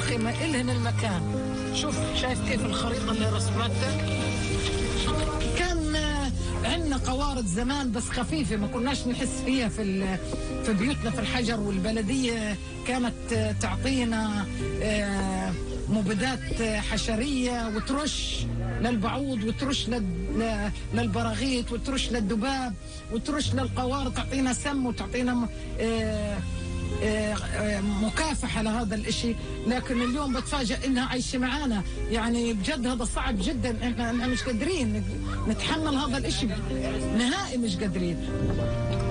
اخي ما إلهن المكان. شوف شايف كيف الخريطة اللي رسمتها؟ كان عندنا قوارض زمان بس خفيفة ما كناش نحس فيها في بيوتنا في الحجر، والبلدية كانت تعطينا مبيدات حشرية وترش للبعوض وترش للبراغيث وترش للذباب وترش للقوارض، تعطينا سم وتعطينا مكافحة لهذا الاشي. لكن اليوم بتفاجأ انها عايشة معانا، يعني بجد هذا صعب جدا. احنا مش قادرين نتحمل هذا الاشي نهائي، مش قادرين.